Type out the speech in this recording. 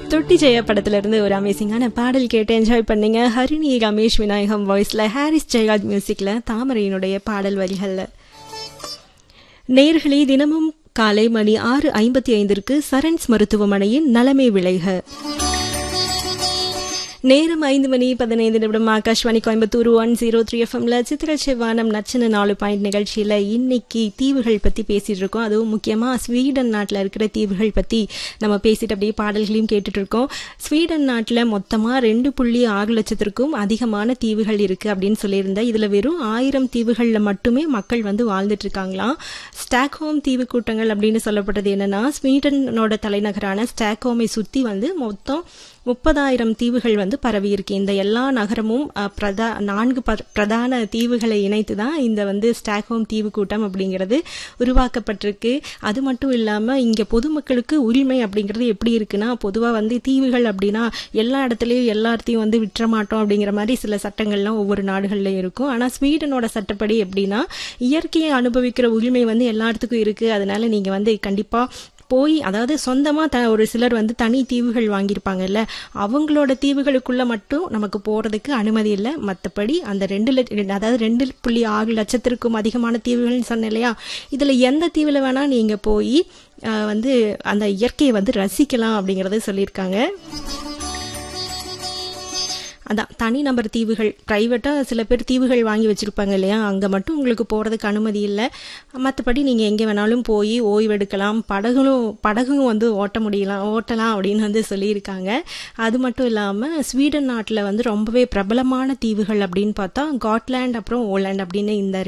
தொட்டி ஜெய படத்துல இருந்து ஒரு அமேசிங்கான பாடல் கேட்டு என்ஜாய் பண்ணீங்க. ஹரிணி ரமேஷ் விநாயகம் வாய்ஸ்ல, ஹாரிஸ் ஜெயராஜ் மியூசிக்ல, தாமரையினுடைய பாடல் வரிகள்ல. நேயர்களே, தினமும் காலை மணி 6:55 சரண்ஸ் மருத்துவமனையின் நலமே விளைக. நேரம் 5:15 ஆகாஷ்வாணி கோயம்புத்தூர் 103 எஃப்எம்ல சித்திர செவ்வானம் நச்சன 4 பாயிண்ட் நிகழ்ச்சியில இன்னைக்கு தீவுகள் பத்தி பேசிட்டு இருக்கோம். அதுவும் முக்கியமா ஸ்வீடன் நாட்டில் இருக்கிற தீவுகள் பத்தி நம்ம பேசிட்டு அப்படியே பாடல்களையும் கேட்டுட்டு இருக்கோம். ஸ்வீடன் நாட்டில் மொத்தமா 2.6 லட்சத்திற்கும் அதிகமான தீவுகள் இருக்கு அப்படின்னு சொல்லியிருந்தேன். இதுல வெறும் 1000 தீவுகள்ல மட்டுமே மக்கள் வாழ்ந்துட்டு இருக்காங்களாம். ஸ்டாக்ஹோம் தீவு கூட்டங்கள் அப்படின்னு சொல்லப்பட்டது என்னன்னா, ஸ்வீடனோட தலைநகரான ஸ்டாக்ஹோமை சுத்தி மொத்தம் 30,000 தீவுகள் பரவி இருக்கு. இந்த எல்லா நகரமும் 4 பிரதான தீவுகளை இணைத்து தான் இந்த ஸ்டாக்ஹோம் தீவு கூட்டம் அப்படிங்கிறது உருவாக்கப்பட்டிருக்கு. அது மட்டும் இல்லாம இங்க பொதுமக்களுக்கு உரிமை அப்படிங்கிறது எப்படி இருக்குன்னா, பொதுவா தீவுகள் அப்படின்னா எல்லா இடத்துலயும் எல்லாத்தையும் விட்டுற மாட்டோம் அப்படிங்கிற மாதிரி சில சட்டங்கள்லாம் ஒவ்வொரு நாடுகள்லயும் இருக்கும். ஆனா ஸ்வீடனோட சட்டப்படி எப்படின்னா, இயற்கையை அனுபவிக்கிற உரிமை எல்லா இடத்துக்கும் இருக்கு. அதனால நீங்க கண்டிப்பா போய், அதாவது சொந்தமா ஒரு சிலர் தனி தீவுகள் வாங்கியிருப்பாங்கல்ல, அவங்களோட தீவுகளுக்குள்ள மட்டும் நமக்கு போறதுக்கு அனுமதி இல்லை. மற்றபடி அந்த 2.6 லட்சத்திற்கும் அதிகமான தீவுகள்னு சொன்னேன் இல்லையா, இதுல எந்த தீவுல வேணா நீங்க போய் அந்த இயற்கையை ரசிக்கலாம் அப்படிங்கறத சொல்லியிருக்காங்க. அதான் தனி நபர் தீவுகள், பிரைவேட்டா சில பேர் தீவுகள் வாங்கி வச்சிருப்பாங்க இல்லையா, அங்க மட்டும் உங்களுக்கு போறதுக்கு அனுமதி இல்லை. மற்றபடி நீங்க எங்க வேணாலும் போய் ஓய்வெடுக்கலாம், படகும் ஓட்டலாம் அப்படின்னு சொல்லியிருக்காங்க. அது மட்டும் இல்லாம ஸ்வீடன் நாட்டுல ரொம்பவே பிரபலமான தீவுகள் அப்படின்னு பார்த்தா காட்லாண்ட் அப்புறம் ஓலாண்ட் அப்படின்னு இந்த